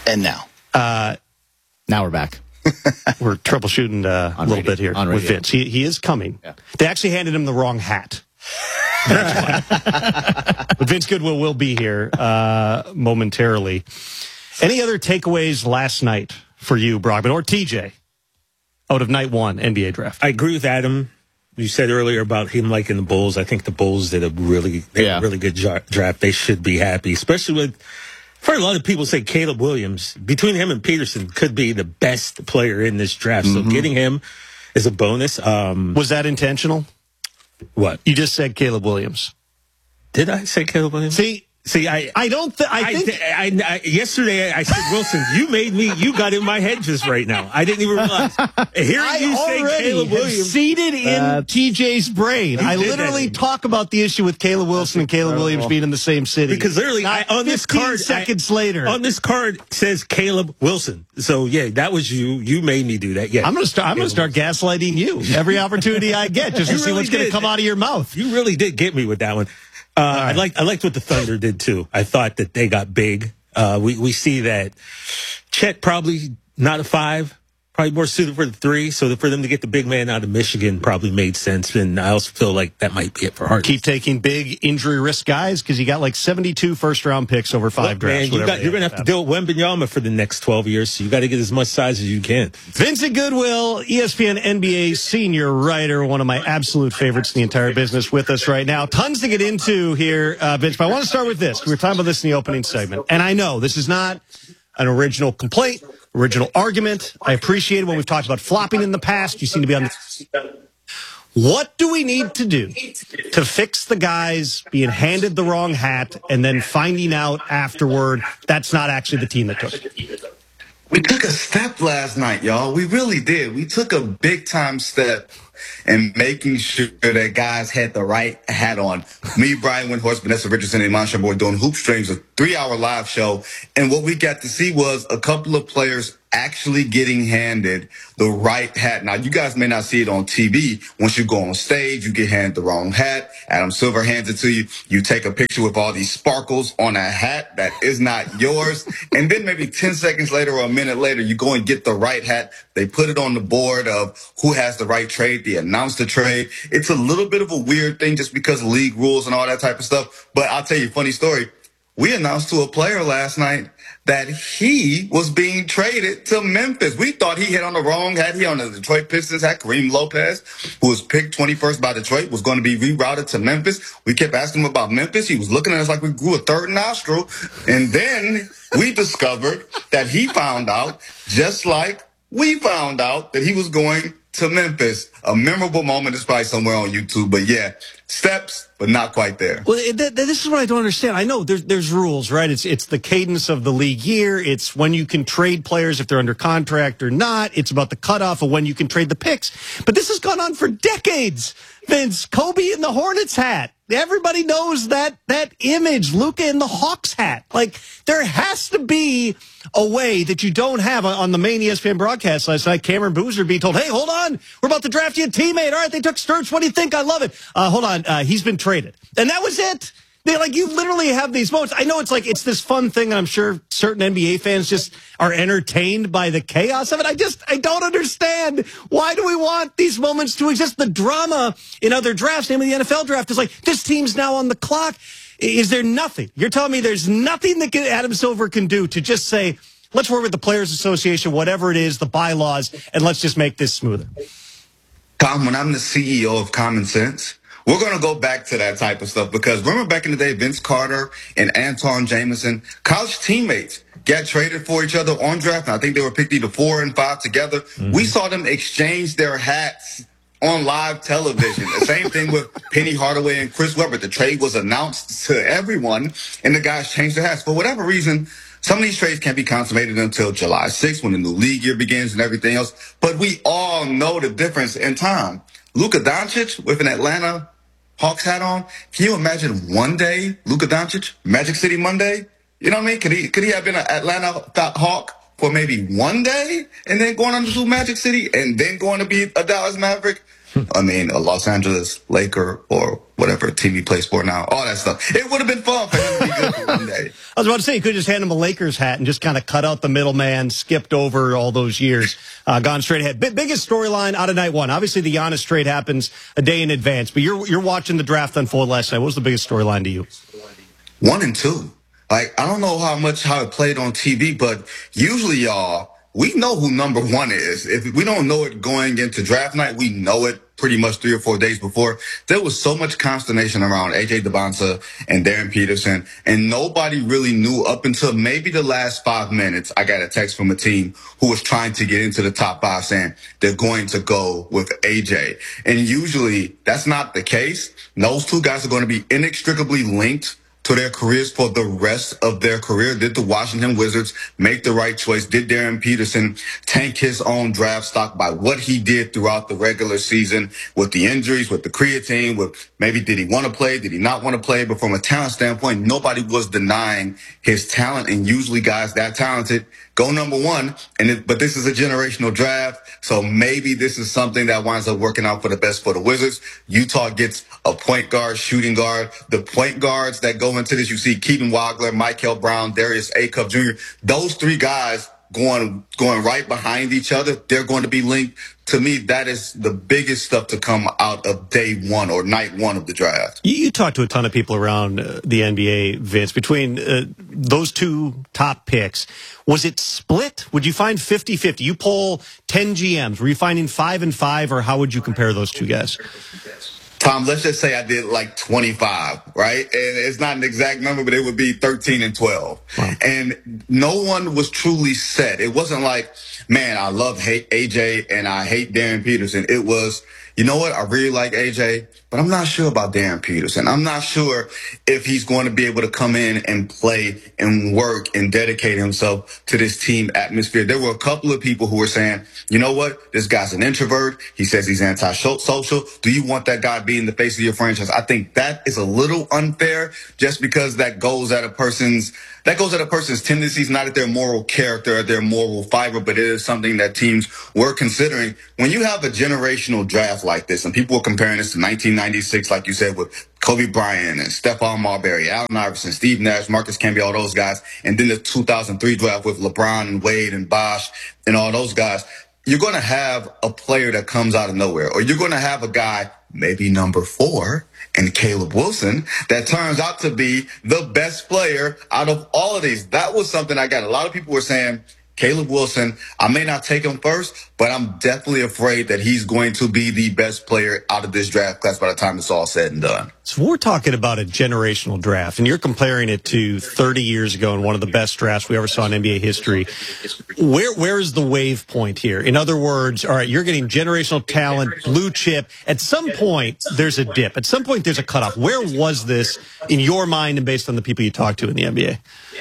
And now. Now we're back. We're troubleshooting a little bit here with Vince. He is coming. Yeah. They actually handed him the wrong hat. But Vince Goodwill will be here momentarily. Any other takeaways last night for you, Brockman, or TJ, out of night one NBA draft? I agree with Adam. You said earlier about him liking the Bulls. I think the Bulls did a really good draft. They should be happy, especially with, for a lot of people say Caleb Williams, between him and Peterson, could be the best player in this draft. So getting him is a bonus. Was that intentional? What? You just said Caleb Williams. Did I say Caleb Williams? See, I don't. I think yesterday I said Wilson. You made me. You got in my head just right now. I didn't even realize. Hearing you say Caleb Williams, seated in TJ's brain. I literally talk about the issue with Caleb Wilson and Caleb Williams being in the same city because literally on this card, seconds later, on this card says Caleb Wilson. So yeah, that was you. You made me do that. Yeah, I'm gonna start gaslighting you every opportunity I get just to see what's going to come out of your mouth. You really did get me with that one. I liked what the Thunder did too. I thought that they got big. We see that Chet probably not a 5, probably more suited for the 3. So for them to get the big man out of Michigan probably made sense. And I also feel like that might be it for Harden. Keep taking big injury risk guys because you got like 72 first-round picks over 5 drafts. Man, you're going to have to deal with Wembanyama for the next 12 years. So you got to get as much size as you can. Vincent Goodwill, ESPN NBA senior writer, one of my absolute favorites in the entire business, with us right now. Tons to get into here, Vince, but I want to start with this. We were talking about this in the opening segment. And I know this is not an original complaint, original argument. I appreciate it when we've talked about flopping in the past. You seem to be on the... What do we need to do to fix the guys being handed the wrong hat and then finding out afterward that's not actually the team that took it? We took a step last night, y'all. We really did. We took a big-time step in making sure that guys had the right hat on. Me, Brian Windhorst, Vanessa Richardson, and Iman Shumpert doing Hoop Streams, a 3-hour live show. And what we got to see was a couple of players actually getting handed the right hat. Now, you guys may not see it on TV. Once you go on stage, you get handed the wrong hat. Adam Silver hands it to you. You take a picture with all these sparkles on a hat that is not yours. And then maybe 10 seconds later or a minute later, you go and get the right hat. They put it on the board of who has the right trade. They announce the trade. It's a little bit of a weird thing just because of league rules and all that type of stuff. But I'll tell you a funny story. We announced to a player last night that he was being traded to Memphis. We thought he hit on the wrong hat. He on the Detroit Pistons hat. Kareem Lopez, who was picked 21st by Detroit, was going to be rerouted to Memphis. We kept asking him about Memphis. He was looking at us like we grew a third nostril. And then we discovered that he found out, just like we found out, that he was going to Memphis. A memorable moment. Is probably somewhere on YouTube. But yeah, steps, but not quite there. Well, this is what I don't understand. I know there's rules, right? It's the cadence of the league year. It's when you can trade players if they're under contract or not. It's about the cutoff of when you can trade the picks. But this has gone on for decades. Vince, Kobe in the Hornets hat. Everybody knows that image. Luka in the Hawks hat. Like, there has to be a way that you don't have on the main ESPN broadcast last night. Cameron Boozer being told, hey, hold on. We're about to draft you a teammate. All right, they took Sturts. What do you think? I love it. Hold on. He's been traded. And that was it. You literally have these moments. I know it's this fun thing, and I'm sure certain NBA fans just are entertained by the chaos of it. I don't understand. Why do we want these moments to exist? The drama in other drafts, namely the NFL draft, is like, this team's now on the clock. Is there nothing? You're telling me there's nothing that Adam Silver can do to just say, let's work with the Players Association, whatever it is, the bylaws, and let's just make this smoother? Tom, when I'm the CEO of Common Sense, we're going to go back to that type of stuff because remember back in the day, Vince Carter and Anton Jameson, college teammates, got traded for each other on draft. And I think they were picked either 4 and 5 together. Mm-hmm. We saw them exchange their hats on live television. The same thing with Penny Hardaway and Chris Webber. The trade was announced to everyone, and the guys changed their hats. For whatever reason, some of these trades can't be consummated until July 6th when the new league year begins and everything else. But we all know the difference in time. Luka Doncic with an Atlanta Hawks hat on. Can you imagine one day, Luka Doncic, Magic City Monday? You know what I mean? Could he have been an Atlanta Hawk for maybe one day and then going on to Magic City and then going to be a Dallas Maverick? I mean, a Los Angeles Laker or whatever team he plays for now, all that stuff. It would have been fun for him to be good for one day. I was about to say, you could just hand him a Lakers hat and just kind of cut out the middleman, skipped over all those years, gone straight ahead. Biggest storyline out of night one. Obviously, the Giannis trade happens a day in advance, but you're watching the draft unfold last night. What was the biggest storyline to you? 1 and 2. Like, I don't know how it played on TV, but usually, y'all, we know who number 1 is. If we don't know it going into draft night, we know it pretty much 3 or 4 days before. There was so much consternation around AJ Debonta and Darren Peterson, and nobody really knew up until maybe the last 5 minutes. I got a text from a team who was trying to get into the top 5 saying they're going to go with AJ. And usually that's not the case. Those two guys are going to be inextricably linked to their careers for the rest of their career. Did the Washington Wizards make the right choice? Did Darren Peterson tank his own draft stock by what he did throughout the regular season with the injuries, with the creatine, with maybe did he want to play? Did he not want to play? But from a talent standpoint, nobody was denying his talent. And usually guys that talented go number 1. But this is a generational draft. So maybe this is something that winds up working out for the best for the Wizards. Utah gets a point guard, shooting guard. The point guards that go into this, you see Keaton Wagler, Michael Brown, Darius Acuff Jr. Those 3 guys going right behind each other. They're going to be linked. To me, that is the biggest stuff to come out of day 1 or night 1 of the draft. You talked to a ton of people around the NBA, Vince. Between those 2 top picks, was it split? Would you find 50-50? You poll 10 GMs. Were you finding 5 and 5, or how would you compare those 2 guys? Tom, let's just say I did like 25, right? And it's not an exact number, but it would be 13 and 12. Wow. And no one was truly set. It wasn't like, man, I love AJ and I hate Darren Peterson. It was, you know what? I really like AJ, but I'm not sure about Darren Peterson. I'm not sure if he's going to be able to come in and play and work and dedicate himself to this team atmosphere. There were a couple of people who were saying, you know what? This guy's an introvert. He says he's anti-social. Do you want that guy being the face of your franchise? I think that is a little unfair just because that goes at a person's tendencies, not at their moral character, at their moral fiber, but it is something that teams were considering. When you have a generational draft like this, and people were comparing this to 1996, like you said, with Kobe Bryant and Stephon Marbury, Allen Iverson, Steve Nash, Marcus Camby, all those guys, and then the 2003 draft with LeBron and Wade and Bosh and all those guys, you're going to have a player that comes out of nowhere, or you're going to have a guy, maybe number 4, and Caleb Wilson, that turns out to be the best player out of all of these. That was something I got. A lot of people were saying, Caleb Wilson, I may not take him first, but I'm definitely afraid that he's going to be the best player out of this draft class by the time it's all said and done. So we're talking about a generational draft, and you're comparing it to 30 years ago and one of the best drafts we ever saw in NBA history. Where is the wave point here? In other words, all right, you're getting generational talent, blue chip. At some point, there's a dip. At some point, there's a cutoff. Where was this in your mind and based on the people you talked to in the NBA?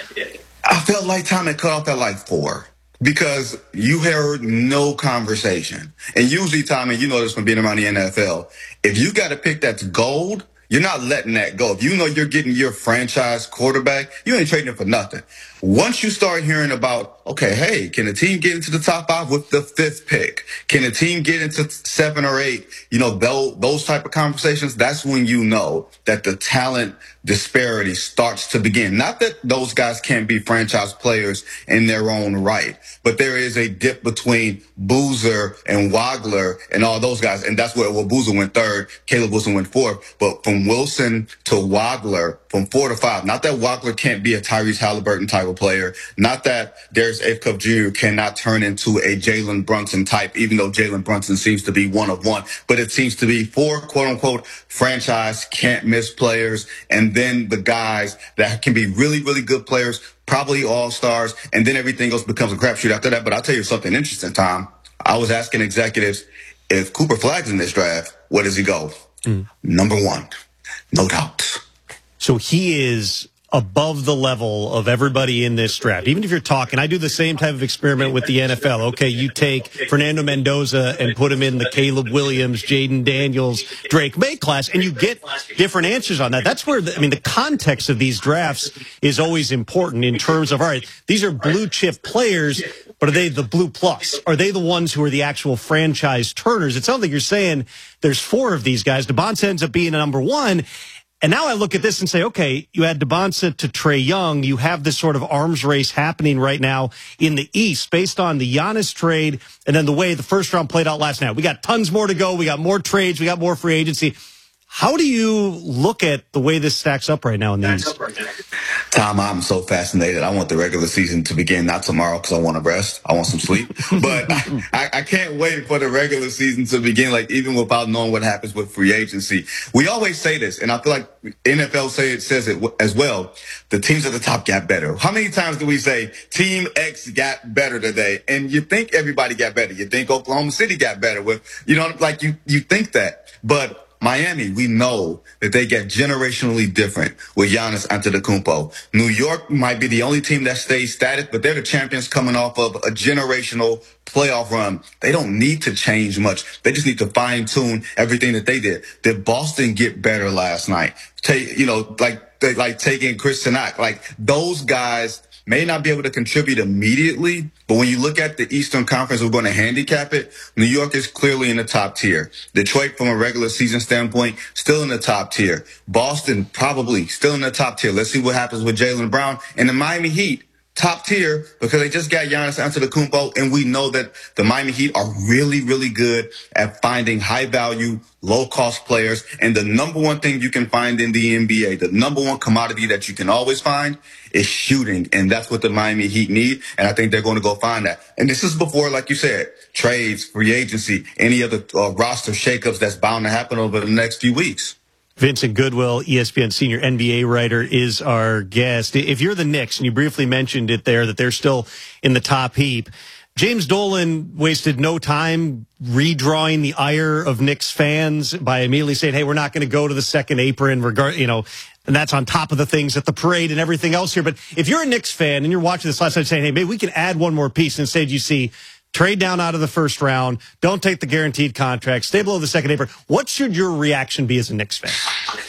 I felt like time had cut off at like 4 because you heard no conversation. And usually, Tommy, you know this from being around the NFL, if you got a pick that's gold, you're not letting that go. If you know you're getting your franchise quarterback, you ain't trading it for nothing. Once you start hearing about, okay, hey, can a team get into the top 5 with the 5th pick? Can a team get into 7 or 8? You know, those type of conversations, that's when you know that the talent disparity starts to begin. Not that those guys can't be franchise players in their own right, but there is a dip between Boozer and Wagler and all those guys. And that's where Boozer went 3rd, Caleb Wilson went 4th. But from Wilson to Wagler, from 4 to 5, not that Wagler can't be a Tyrese Halliburton type of player, not that Darius Acuff Jr. cannot turn into a Jalen Brunson type, even though Jalen Brunson seems to be one of one, but it seems to be 4 quote unquote franchise can't miss players, and then the guys that can be really, really good players, probably all-stars, and then everything else becomes a crapshoot after that. But I'll tell you something interesting, Tom. I was asking executives, if Cooper Flagg's in this draft, where does he go? Number 1, no doubt. So he is above the level of everybody in this draft, even if you're talking, I do the same type of experiment with the NFL. Okay, you take Fernando Mendoza and put him in the Caleb Williams, Jaden Daniels, Drake May class, and you get different answers on that. That's where, the context of these drafts is always important in terms of, all right, these are blue chip players, but are they the blue plus? Are they the ones who are the actual franchise turners? It sounds like you're saying there's 4 of these guys. DeBonsa ends up being a number 1. And now I look at this and say, okay, you add DeBonsa to Trae Young. You have this sort of arms race happening right now in the East based on the Giannis trade and then the way the first round played out last night. We got tons more to go. We got more trades. We got more free agency. How do you look at the way this stacks up right now in the East? Tom, I'm so fascinated. I want the regular season to begin, not tomorrow because I want to rest. I want some sleep. But I can't wait for the regular season to begin, like even without knowing what happens with free agency. We always say this, and I feel like NFL says it as well. The teams at the top got better. How many times do we say Team X got better today? And you think everybody got better. You think Oklahoma City got better with, like you think that. But Miami, we know that they get generationally different with Giannis Antetokounmpo. New York might be the only team that stays static, but they're the champions coming off of a generational playoff run. They don't need to change much. They just need to fine tune everything that they did. Did Boston get better last night? Taking Chris Sinak, like those guys may not be able to contribute immediately, but when you look at the Eastern Conference, we're going to handicap it. New York is clearly in the top tier. Detroit, from a regular season standpoint, still in the top tier. Boston, probably still in the top tier. Let's see what happens with Jaylen Brown. And the Miami Heat, top tier, because they just got Giannis Antetokounmpo, and we know that the Miami Heat are really, really good at finding high-value, low-cost players. And the number one thing you can find in the NBA, the number one commodity that you can always find, is shooting. And that's what the Miami Heat need, and I think they're going to go find that. And this is before, like you said, trades, free agency, any other roster shakeups that's bound to happen over the next few weeks. Vincent Goodwill, ESPN senior NBA writer, is our guest. If you're the Knicks, and you briefly mentioned it there, that they're still in the top heap, James Dolan wasted no time redrawing the ire of Knicks fans by immediately saying, hey, we're not going to go to the second apron, and that's on top of the things at the parade and everything else here. But if you're a Knicks fan and you're watching this last night saying, hey, maybe we can add one more piece, and instead you see trade down out of the first round, don't take the guaranteed contract, stay below the second apron, what should your reaction be as a Knicks fan?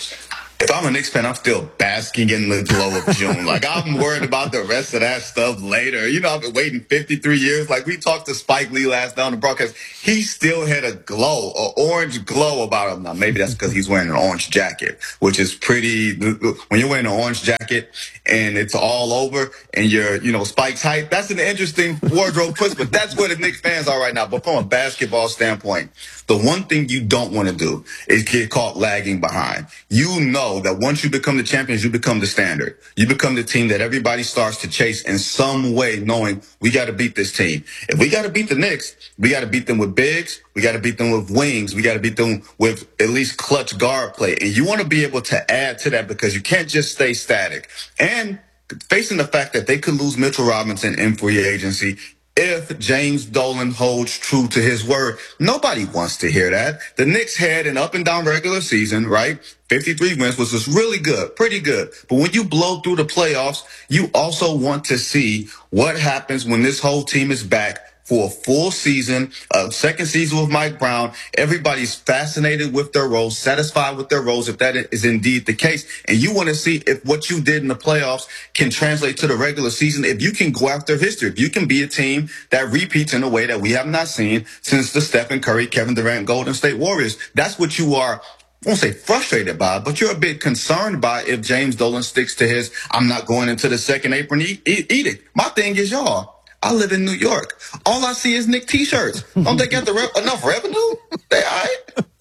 If I'm a Knicks fan, I'm still basking in the glow of June. Like, I'm worried about the rest of that stuff later. I've been waiting 53 years. Like, we talked to Spike Lee last night on the broadcast. He still had an orange glow about him. Now, maybe that's because he's wearing an orange jacket, which is pretty. When you're wearing an orange jacket and it's all over and you're, Spike's height, that's an interesting wardrobe twist, but that's where the Knicks fans are right now. But from a basketball standpoint, the one thing you don't want to do is get caught lagging behind. You know that once you become the champions, you become the standard. You become the team that everybody starts to chase in some way, knowing we got to beat this team. If we got to beat the Knicks, we got to beat them with bigs. We got to beat them with wings. We got to beat them with at least clutch guard play. And you want to be able to add to that because you can't just stay static. And facing the fact that they could lose Mitchell Robinson in free agency, if James Dolan holds true to his word, nobody wants to hear that. The Knicks had an up and down regular season, right? 53 wins, which was really good, pretty good. But when you blow through the playoffs, you also want to see what happens when this whole team is back for a full season, a second season with Mike Brown. Everybody's fascinated with their roles, satisfied with their roles, if that is indeed the case. And you want to see if what you did in the playoffs can translate to the regular season, if you can go after history, if you can be a team that repeats in a way that we have not seen since the Stephen Curry, Kevin Durant, Golden State Warriors. That's what you are, I won't say frustrated by, but you're a bit concerned by if James Dolan sticks to his, I'm not going into the second apron edict. My thing is, y'all, I live in New York. All I see is Knick T-shirts. Don't they get enough revenue? They all right?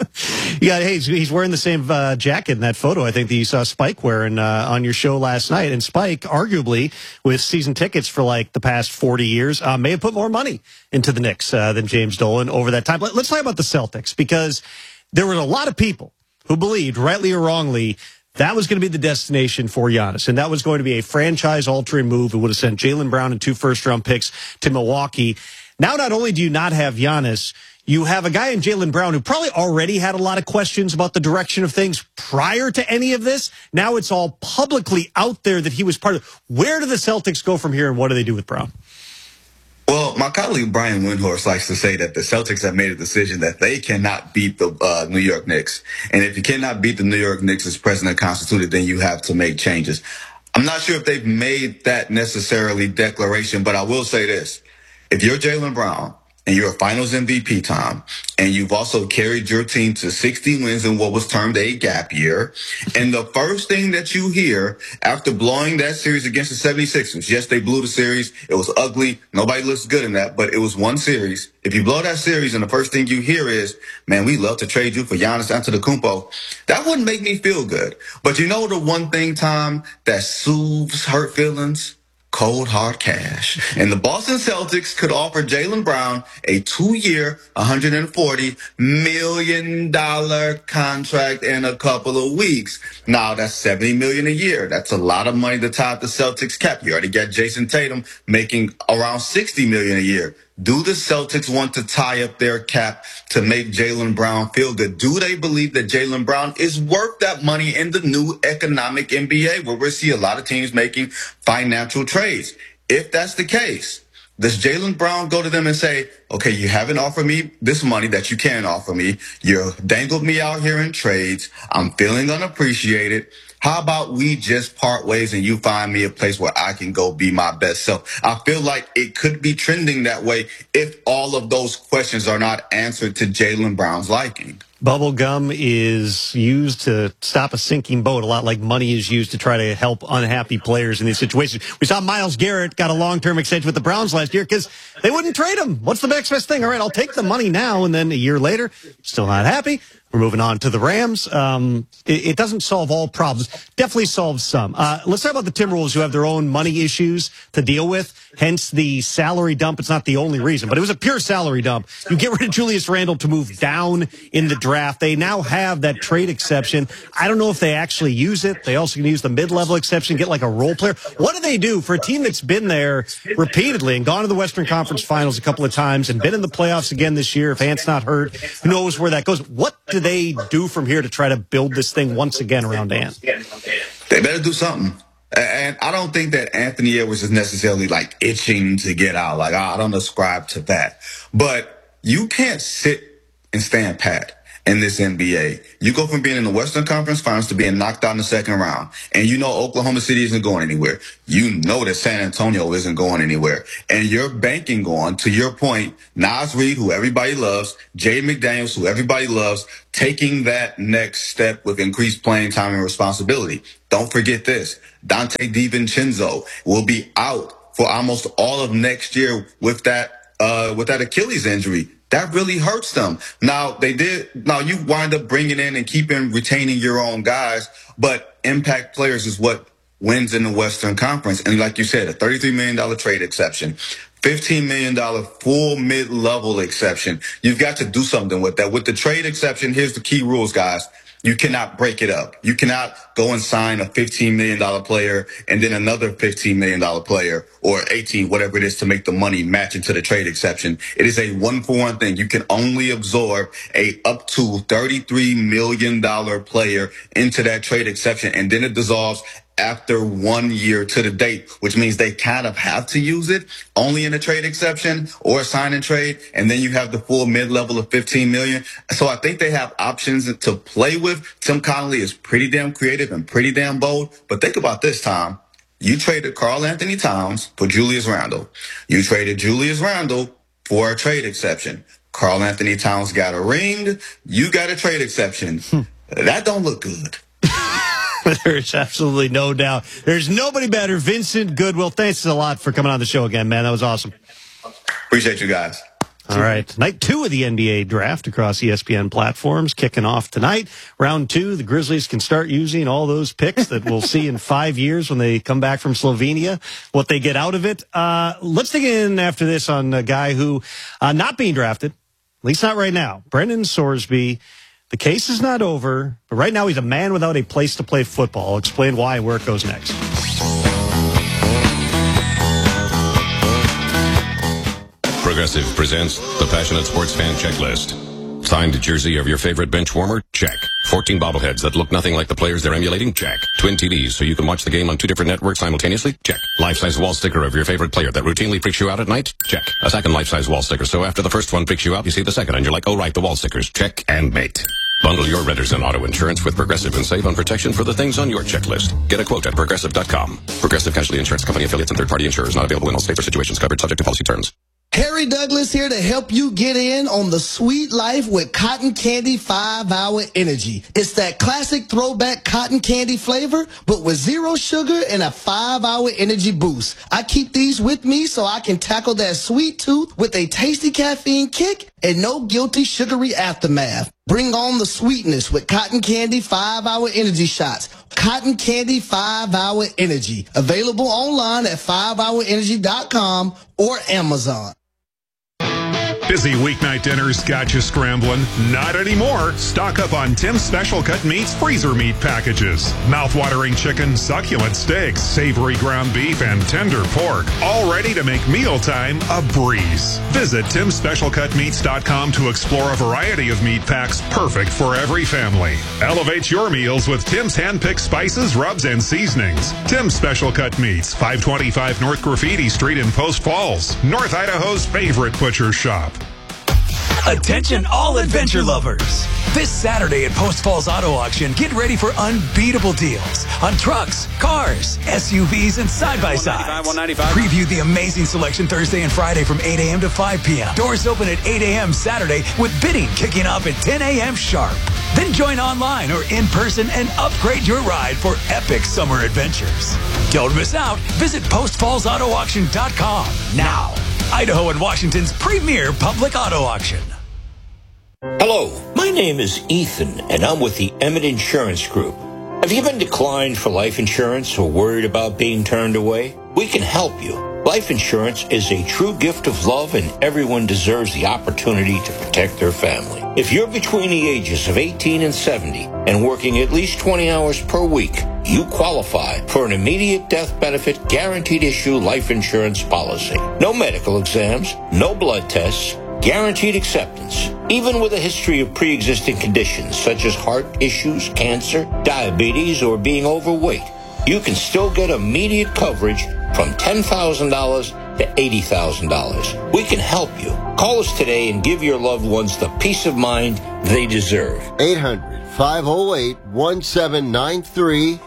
Yeah, hey, he's wearing the same jacket in that photo, I think, that you saw Spike wearing on your show last night. And Spike, arguably, with season tickets for like the past 40 years, may have put more money into the Knicks than James Dolan over that time. Let's talk about the Celtics, because there were a lot of people who believed, rightly or wrongly, that was going to be the destination for Giannis, and that was going to be a franchise-altering move. It would have sent Jaylen Brown and 2 first-round picks to Milwaukee. Now, not only do you not have Giannis, you have a guy in Jaylen Brown who probably already had a lot of questions about the direction of things prior to any of this. Now it's all publicly out there that he was part of. Where do the Celtics go from here, and what do they do with Brown? Well, my colleague Brian Windhorst likes to say that the Celtics have made a decision that they cannot beat the New York Knicks. And if you cannot beat the New York Knicks as president constituted, then you have to make changes. I'm not sure if they've made that necessarily declaration, but I will say this. If you're Jaylen Brown and you're a finals MVP, Tom, and you've also carried your team to 60 wins in what was termed a gap year, and the first thing that you hear after blowing that series against the 76ers, yes, they blew the series. It was ugly. Nobody looks good in that, but it was one series. If you blow that series and the first thing you hear is, man, we love to trade you for Giannis Antetokounmpo, that wouldn't make me feel good. But you know the one thing, Tom, that soothes hurt feelings? Cold, hard cash. And the Boston Celtics could offer Jaylen Brown a 2-year, $140 million contract in a couple of weeks. Now, that's $70 million a year. That's a lot of money to top the Celtics cap. You already got Jason Tatum making around $60 million a year. Do the Celtics want to tie up their cap to make Jaylen Brown feel good? Do they believe that Jaylen Brown is worth that money in the new economic NBA where we see a lot of teams making financial trades? If that's the case, does Jaylen Brown go to them and say, okay, you haven't offered me this money that you can offer me. You dangled me out here in trades. I'm feeling unappreciated. How about we just part ways and you find me a place where I can go be my best self? I feel like it could be trending that way if all of those questions are not answered to Jaylen Brown's liking. Bubble gum is used to stop a sinking boat, a lot like money is used to try to help unhappy players in these situations. We saw Myles Garrett got a long-term extension with the Browns last year because they wouldn't trade him. What's the next best thing? All right, I'll take the money now, and then a year later, still not happy. We're moving on to the Rams. It doesn't solve all problems. Definitely solves some. Let's talk about the Timberwolves, who have their own money issues to deal with, hence the salary dump. It's not the only reason, but it was a pure salary dump. You get rid of Julius Randle to move down in the draft. They now have that trade exception. I don't know if they actually use it. They also can use the mid-level exception, get like a role player. What do they do for a team that's been there repeatedly and gone to the Western Conference Finals a couple of times and been in the playoffs again this year? If Ant's not hurt, who knows where that goes? What do they do from here to try to build this thing once again around Ant? They better do something. And I don't think that Anthony Edwards is necessarily like itching to get out. Like, I don't ascribe to that. But you can't sit and stand pat in this NBA. You go from being in the Western Conference Finals to being knocked out in the second round. And you know Oklahoma City isn't going anywhere. You know that San Antonio isn't going anywhere. And you're banking on, to your point, Naz Reid, who everybody loves, Jay McDaniels, who everybody loves, taking that next step with increased playing time and responsibility. Don't forget this. Dante DiVincenzo will be out for almost all of next year with that Achilles injury. That really hurts them. Now you wind up bringing in and retaining your own guys, but impact players is what wins in the Western Conference. And like you said, a $33 million trade exception, $15 million full mid-level exception. You've got to do something with that. With the trade exception, here's the key rules, guys. You cannot break it up. You cannot go and sign a $15 million player and then another $15 million player or 18, whatever it is, to make the money match into the trade exception. It is a 1-for-1 thing. You can only absorb a up to $33 million player into that trade exception, and then it dissolves after 1 year to the date, which means they kind of have to use it only in a trade exception or a sign and trade. And then you have the full mid-level of $15 million. So I think they have options to play with. Tim Connolly is pretty damn creative and pretty damn bold. But think about this, Tom. You traded Karl Anthony Towns for Julius Randle. You traded Julius Randle for a trade exception. Karl Anthony Towns got a ring. You got a trade exception. That don't look good. There's absolutely no doubt. There's nobody better. Vincent Goodwill, thanks a lot for coming on the show again, man. That was awesome. Appreciate you guys. All right. Night 2 of the NBA draft across ESPN platforms kicking off tonight. Round 2, the Grizzlies can start using all those picks that we'll see in 5 years when they come back from Slovenia, what they get out of it. Let's dig in after this on a guy who, not being drafted, at least not right now, Brendan Sorsby. The case is not over, but right now he's a man without a place to play football. I'll explain why and where it goes next. Progressive presents the Passionate Sports Fan Checklist. Signed jersey of your favorite bench warmer? Check. 14 bobbleheads that look nothing like the players they're emulating? Check. Twin TVs so you can watch the game on 2 different networks simultaneously? Check. Life-size wall sticker of your favorite player that routinely freaks you out at night? Check. A second life-size wall sticker so after the first one freaks you out, you see the second and you're like, oh right, the wall stickers. Check and mate. Bundle your renters and auto insurance with Progressive and save on protection for the things on your checklist. Get a quote at Progressive.com. Progressive Casualty Insurance Company affiliates and third-party insurers not available in all states or situations covered subject to policy terms. Harry Douglas here to help you get in on the sweet life with Cotton Candy 5-Hour Energy. It's that classic throwback cotton candy flavor, but with 0 sugar and a 5-hour energy boost. I keep these with me so I can tackle that sweet tooth with a tasty caffeine kick and no guilty sugary aftermath. Bring on the sweetness with Cotton Candy 5-Hour Energy Shots. Cotton Candy 5-Hour Energy. Available online at 5hourenergy.com or Amazon. Busy weeknight dinners got you scrambling? Not anymore. Stock up on Tim's Special Cut Meats freezer meat packages. Mouth-watering chicken, succulent steaks, savory ground beef, and tender pork. All ready to make mealtime a breeze. Visit Tim'sSpecialCutMeats.com to explore a variety of meat packs perfect for every family. Elevate your meals with Tim's hand-picked spices, rubs, and seasonings. Tim's Special Cut Meats, 525 North Graffiti Street in Post Falls, North Idaho's favorite butcher shop. Attention all adventure lovers. This Saturday at Post Falls Auto Auction, get ready for unbeatable deals on trucks, cars, SUVs, and side-by-sides. Preview the amazing selection Thursday and Friday from 8 a.m. to 5 p.m. Doors open at 8 a.m. Saturday with bidding kicking off at 10 a.m. sharp. Then join online or in person and upgrade your ride for epic summer adventures. Don't miss out. Visit PostFallsAutoAuction.com now. Idaho and Washington's premier public auto auction. Hello, my name is Ethan, and I'm with the Emmett Insurance Group. Have you been declined for life insurance or worried about being turned away? We can help you. Life insurance is a true gift of love, and everyone deserves the opportunity to protect their family. If you're between the ages of 18 and 70 and working at least 20 hours per week, you qualify for an immediate death benefit guaranteed issue life insurance policy. No medical exams, no blood tests, guaranteed acceptance. Even with a history of pre-existing conditions such as heart issues, cancer, diabetes, or being overweight, you can still get immediate coverage from $10,000 to $80,000. We can help you. Call us today and give your loved ones the peace of mind they deserve. 800-508-1793.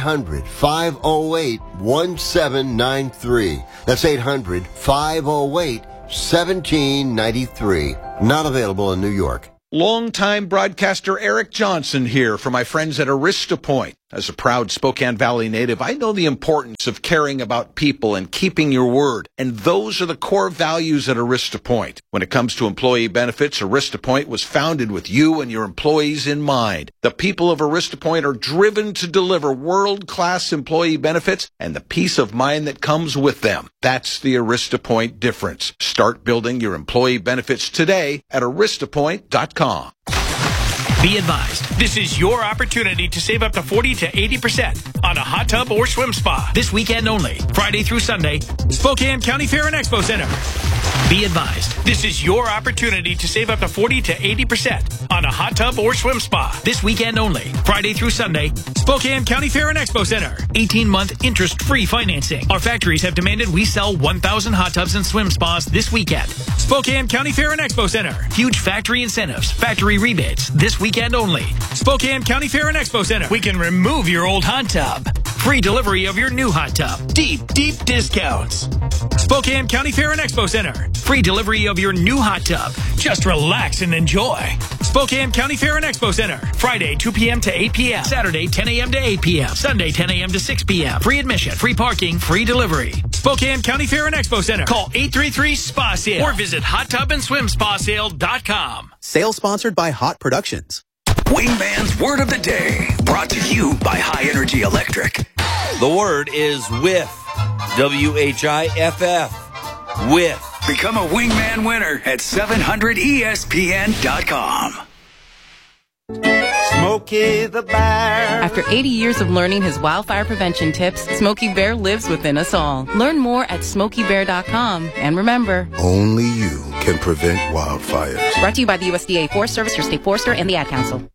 800-508-1793. That's 800-508-1793. Not available in New York. Longtime broadcaster Eric Johnson here for my friends at Arista Point. As a proud Spokane Valley native, I know the importance of caring about people and keeping your word. And those are the core values at Arista Point. When it comes to employee benefits, Arista Point was founded with you and your employees in mind. The people of Arista Point are driven to deliver world-class employee benefits and the peace of mind that comes with them. That's the Arista Point difference. Start building your employee benefits today at aristapoint.com. Be advised, this is your opportunity to save up to 40 to 80% on a hot tub or swim spa. This weekend only, Friday through Sunday, Spokane County Fair and Expo Center. Be advised, this is your opportunity to save up to 40 to 80% on a hot tub or swim spa. This weekend only, Friday through Sunday, Spokane County Fair and Expo Center. 18-month interest-free financing. Our factories have demanded we sell 1,000 hot tubs and swim spas this weekend. Spokane County Fair and Expo Center. Huge factory incentives, factory rebates, this weekend only. Spokane County Fair and Expo Center. We can remove your old hot tub. Free delivery of your new hot tub. Deep, deep discounts. Spokane County Fair and Expo Center. Free delivery of your new hot tub. Just relax and enjoy. Spokane County Fair and Expo Center. Friday, 2 p.m. to 8 p.m. Saturday, 10 a.m. to 8 p.m. Sunday, 10 a.m. to 6 p.m. Free admission, free parking, free delivery. Spokane County Fair and Expo Center. Call 833-SPA-SALE or visit hottubandSwimSpaSale.com. Sale sponsored by Hot Productions. Wingman's Word of the Day, brought to you by High Energy Electric. The word is whiff. WHIFF. Whiff. Become a Wingman winner at 700ESPN.com. Smokey the Bear. After 80 years of learning his wildfire prevention tips, Smokey Bear lives within us all. Learn more at SmokeyBear.com. And remember, only you can prevent wildfires. Brought to you by the USDA Forest Service, your state forester, and the Ad Council.